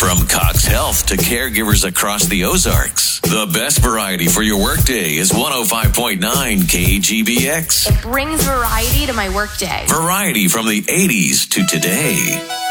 From Cox Health to caregivers across the Ozarks, the best variety for your workday is 105.9 KGBX. It brings variety to my workday. Variety from the 80s to today.